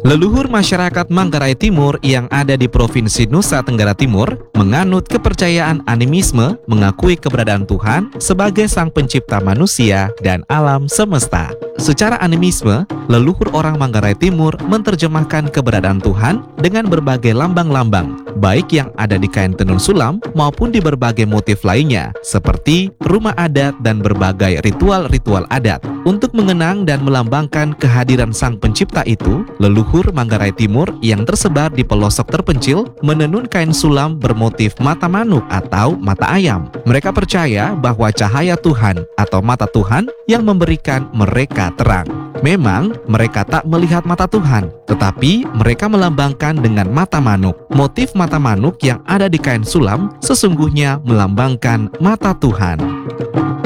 Leluhur masyarakat Manggarai Timur yang ada di Provinsi Nusa Tenggara Timur menganut kepercayaan animisme, mengakui keberadaan Tuhan sebagai sang pencipta manusia dan alam semesta. Secara animisme, leluhur orang Manggarai Timur menerjemahkan keberadaan Tuhan dengan berbagai lambang-lambang, baik yang ada di kain tenun sulam maupun di berbagai motif lainnya, seperti rumah adat dan berbagai ritual-ritual adat. Untuk mengenang dan melambangkan kehadiran sang pencipta itu, leluhur Manggarai Timur yang tersebar di pelosok terpencil menenun kain sulam bermotif mata manuk atau mata ayam. Mereka percaya bahwa cahaya Tuhan atau mata Tuhan yang memberikan mereka terang. Memang mereka tak melihat mata Tuhan, tetapi mereka melambangkan dengan mata manuk. Motif mata manuk yang ada di kain sulam sesungguhnya melambangkan mata Tuhan.